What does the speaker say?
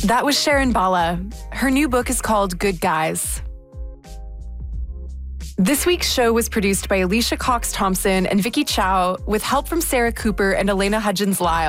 That was Sharon Bala. Her new book is called Good Guys. This week's show was produced by Alicia Cox-Thompson and Vicky Chow with help from Sarah Cooper and Elena Hudgens-Lyle.